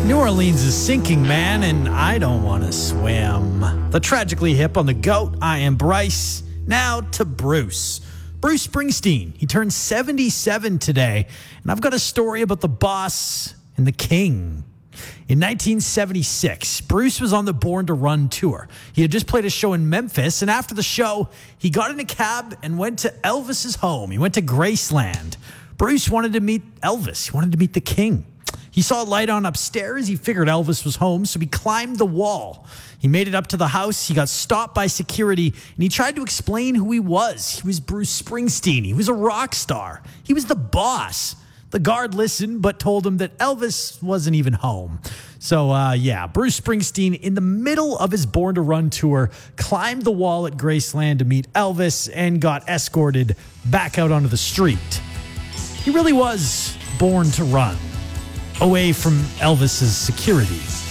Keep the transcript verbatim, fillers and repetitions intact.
New Orleans is sinking, man, and I don't want to swim. The Tragically Hip on the GOAT. I am Bryce. Now to Bruce. Bruce Springsteen. He turned seventy-seven today, and I've got a story about the boss and the king. In nineteen seventy-six, Bruce was on the Born to Run tour. He had just played a show in Memphis, and after the show, he got in a cab and went to Elvis's home. He went to Graceland. Bruce wanted to meet Elvis. He wanted to meet the king. He saw a light on upstairs. He figured Elvis was home, so he climbed the wall. He made it up to the house. He got stopped by security, and he tried to explain who he was. He was Bruce Springsteen. He was a rock star. He was the boss. The guard listened, but told him that Elvis wasn't even home. So, uh, yeah, Bruce Springsteen, in the middle of his Born to Run tour, climbed the wall at Graceland to meet Elvis and got escorted back out onto the street. He really was born to run, away from Elvis's security.